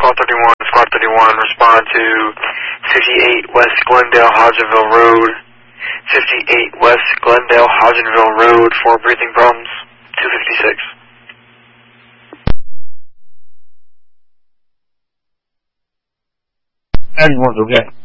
Squad 31, Squad 31, respond to 58 West Glendale, Hodgenville Road, 58 West Glendale, Hodgenville Road for breathing problems, 256. Everyone's okay.